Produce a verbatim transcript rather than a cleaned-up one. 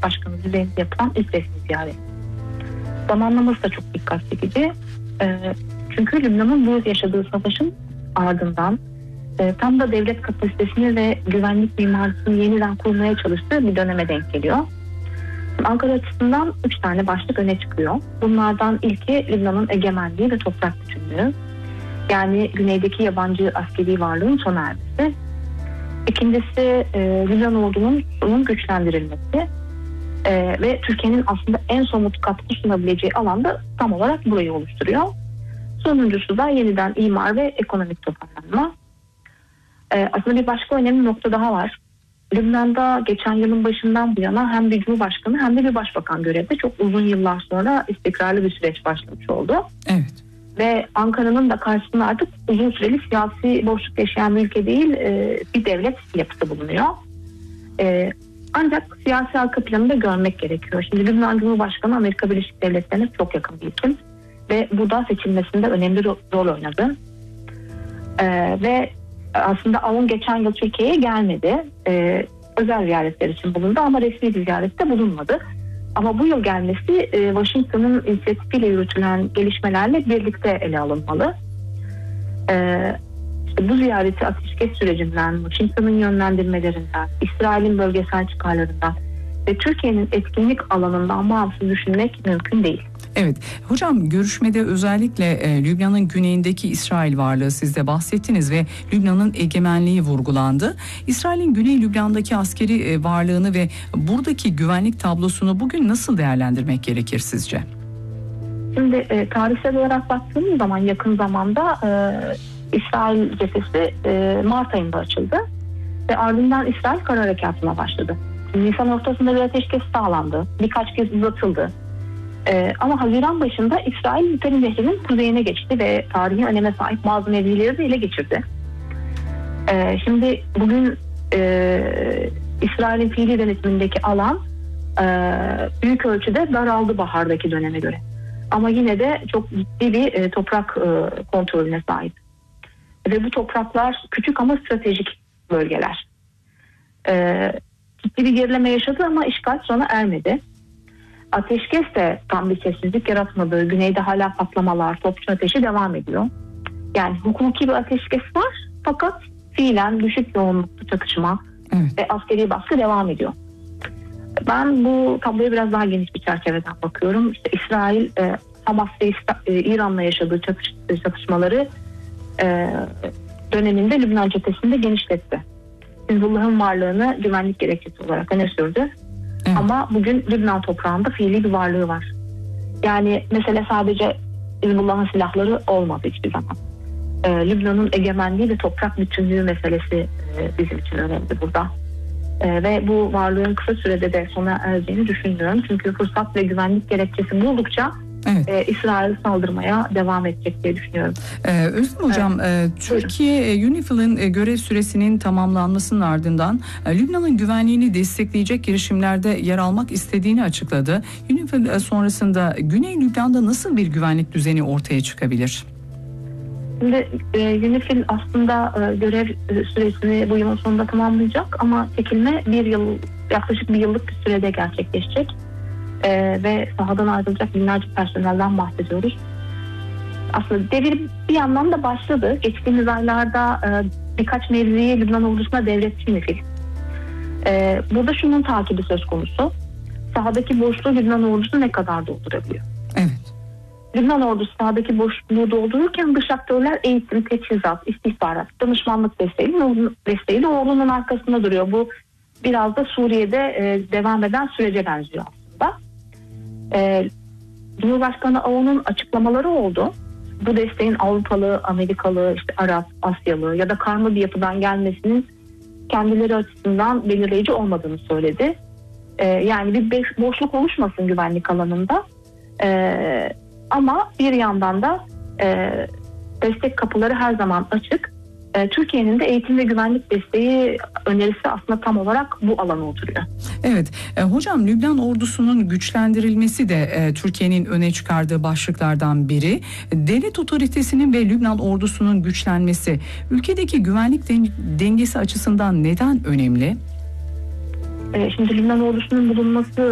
Başkanı düzeyinde yapılan ilk resmi ziyaret. Zamanlaması da çok dikkat çekici. E, çünkü Lübnan'ın bu yaşadığı savaşın ardından e, tam da devlet kapasitesini ve güvenlik mimarisini yeniden kurmaya çalıştığı bir döneme denk geliyor. Ankara açısından üç tane başlık öne çıkıyor. Bunlardan ilki Lübnan'ın egemenliği ve toprak bütünlüğü. Yani güneydeki yabancı askeri varlığın sona ermesi. İkincisi e, Lübnan ordunun güçlendirilmesi e, ve Türkiye'nin aslında en somut katkı sunabileceği alanda tam olarak burayı oluşturuyor. Sonuncusu da yeniden imar ve ekonomik toparlanma. E, aslında bir başka önemli nokta daha var. Lübnan'da geçen yılın başından bu yana hem bir cumhurbaşkanı hem de bir başbakan görevde çok uzun yıllar sonra istikrarlı bir süreç başlamış oldu. Evet. Ve Ankara'nın da karşısında artık uzun süreli siyasi boşluk yaşayan bir ülke değil, e, bir devlet yapısı bulunuyor. E, ancak siyasi arka planını da görmek gerekiyor. Şimdi Lübnan Cumhurbaşkanı Amerika Birleşik Devletleri'ne çok yakın bir isim ve bu da seçilmesinde önemli ro- rol oynadı. E, ve aslında Avun geçen yıl Türkiye'ye gelmedi. E, özel ziyaretler için bulundu ama resmi bir ziyarette bulunmadı. Ama bu yıl gelmesi e, Washington'ın inisiyatifiyle yürütülen gelişmelerle birlikte ele alınmalı. E, işte bu ziyareti ateşkes sürecinden, Washington'ın yönlendirmelerinden, İsrail'in bölgesel çıkarlarından ve Türkiye'nin etkinlik alanından bağımsız düşünmek mümkün değil. Evet hocam, görüşmede özellikle e, Lübnan'ın güneyindeki İsrail varlığı siz de bahsettiniz ve Lübnan'ın egemenliği vurgulandı. İsrail'in Güney Lübnan'daki askeri e, varlığını ve buradaki güvenlik tablosunu bugün nasıl değerlendirmek gerekir sizce? Şimdi e, tarihsel olarak baktığımız zaman yakın zamanda e, İsrail cephesi e, Mart ayında açıldı ve ardından İsrail kara harekatına başladı. Nisan ortasında bir ateşkes sağlandı, birkaç kez uzatıldı. Ee, ama Haziran başında İsrail Nitelim Nehri'nin kuzeyine geçti ve tarihi öneme sahip bazı mevzileri de ele geçirdi. Ee, şimdi bugün e, İsrail'in fiili denetimindeki alan e, büyük ölçüde daraldı bahardaki döneme göre. Ama yine de çok ciddi bir e, toprak e, kontrolüne sahip. Ve bu topraklar küçük ama stratejik bölgeler. E, ciddi bir gerileme yaşadı ama işgal sona ermedi. Ateşkes de tam bir sessizlik yaratmadı. Güneyde hala patlamalar, topçu ateşi devam ediyor. Yani hukuki bir ateşkes var fakat fiilen düşük yoğunluklu çatışma evet. ve askeri baskı devam ediyor. Ben bu tabloya biraz daha geniş bir çerçeveden bakıyorum. İşte İsrail, e, Hamas ve e, İran'la yaşadığı çatış, çatışmaları e, döneminde Lübnan cephesinde genişletti. Hizbullah'ın varlığını güvenlik gerekçesi olarak öne sürdü. Evet. Ama bugün Lübnan toprağında fiili bir varlığı var. Yani mesele sadece Hizbullah'ın silahları olmadı hiçbir zaman. Ee, Lübnan'ın egemenliği ve toprak bütünlüğü meselesi e, bizim için önemli burada. E, ve bu varlığın kısa sürede de sona ereceğini düşünmüyorum. Çünkü fırsat ve güvenlik gerekçesi buldukça evet. e, İsrail saldırmaya devam edecek diye düşünüyorum. Ee, Özlem Hocam, evet. e, Türkiye e, UNIFIL'in e, görev süresinin tamamlanmasının ardından e, Lübnan'ın güvenliğini destekleyecek girişimlerde yer almak istediğini açıkladı. UNIFIL e, sonrasında Güney Lübnan'da nasıl bir güvenlik düzeni ortaya çıkabilir? Şimdi e, UNIFIL aslında e, görev e, süresini bu yılın sonunda tamamlayacak ama çekilme bir yıl, yaklaşık bir yıllık bir sürede gerçekleşecek. Ee, ve sahadan ayrılacak binlerce personelden bahsediyoruz. Aslında devir bir yandan da başladı. Geçtiğimiz aylarda e, birkaç mevziyi Lübnan ordusuna devretti UNIFIL. E, burada şunun takibi söz konusu. Sahadaki boşluğu Lübnan ordusu ne kadar doldurabiliyor? Evet. Lübnan ordusu sahadaki boşluğu doldururken dış aktörler eğitim, teçhizat, istihbarat, danışmanlık desteğiyle, desteğiyle ordunun arkasında duruyor. Bu biraz da Suriye'de e, devam eden sürece benziyor aslında. Ee, Cumhurbaşkanı Avun'un açıklamaları oldu. Bu desteğin Avrupalı, Amerikalı, işte Arap, Asyalı ya da karma bir yapıdan gelmesinin kendileri açısından belirleyici olmadığını söyledi. Ee, yani bir boşluk oluşmasın güvenlik alanında. Ee, ama bir yandan da e, destek kapıları her zaman açık. E, Türkiye'nin de eğitim ve güvenlik desteği önerisi aslında tam olarak bu alana oturuyor. Evet. E, hocam, Lübnan ordusunun güçlendirilmesi de e, Türkiye'nin öne çıkardığı başlıklardan biri. Devlet otoritesinin ve Lübnan ordusunun güçlenmesi ülkedeki güvenlik den- dengesi açısından neden önemli? E, şimdi Lübnan ordusunun bulunması